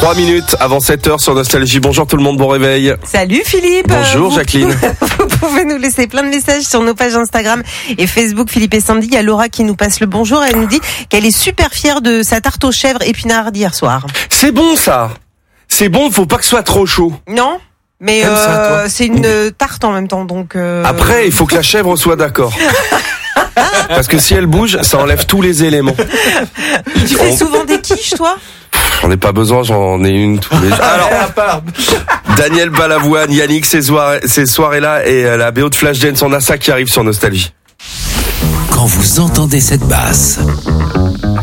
3 minutes avant 7h sur Nostalgie. Bonjour tout le monde, bon réveil. Salut Philippe. Bonjour Jacqueline. Vous pouvez nous laisser plein de messages sur nos pages Instagram et Facebook Philippe et Sandy. Il y a Laura qui nous passe le bonjour. Elle nous dit qu'elle est super fière de sa tarte aux chèvres épinards d'hier soir. C'est bon ça. C'est bon, faut pas que ce soit trop chaud. Non, mais Comme ça, toi. c'est une tarte en même temps, donc. Après, il faut que la chèvre soit d'accord. Parce que si elle bouge, ça enlève tous les éléments. Tu fais souvent des quiches, toi? J'en ai pas besoin, j'en ai une tous les jours. Alors, Daniel Balavoine, Yannick, ces soirées-là et la BO de Flashdance, on a ça qui arrive sur Nostalgie. Quand vous entendez cette basse,